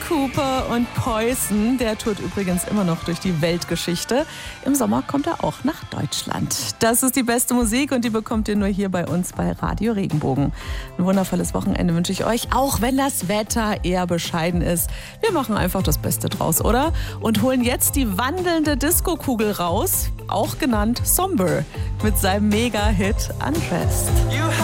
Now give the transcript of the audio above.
Cooper und Poison. Der tourt übrigens immer noch durch die Weltgeschichte. Im Sommer kommt er auch nach Deutschland. Das ist die beste Musik und die bekommt ihr nur hier bei uns bei Radio Regenbogen. Ein wundervolles Wochenende wünsche ich euch, auch wenn das Wetter eher bescheiden ist. Wir machen einfach das Beste draus, oder? Und holen jetzt die wandelnde Disco-Kugel raus, auch genannt Somber, mit seinem Mega-Hit Undressed.